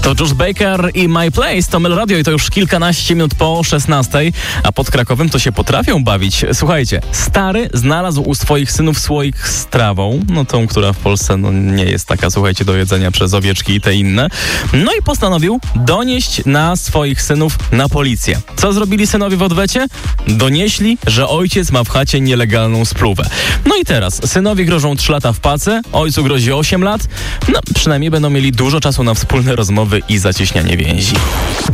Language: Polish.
To Josh Baker i My Place, to Melo Radio i to już kilkanaście minut po 16, a pod Krakowem to się potrafią bawić. Słuchajcie, stary znalazł u swoich synów słoik z trawą, no tą, która w Polsce nie jest taka, słuchajcie, do jedzenia przez owieczki i te inne. No i postanowił donieść na swoich synów na policję. Co zrobili synowie w odwecie? Donieśli, że ojciec ma w chacie nielegalną spluwę. No i teraz synowie grożą 3 lata w pace, ojcu grozi 8 lat, no przynajmniej będą mieli dużo czasu na wspólne rozmowy i zacieśnianie więzi.